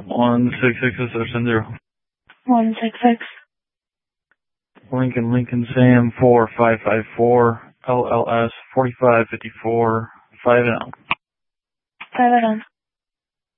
166 is our sender. 166. Lincoln Sam 4554 LLS 4554 5 and out. 5 and out.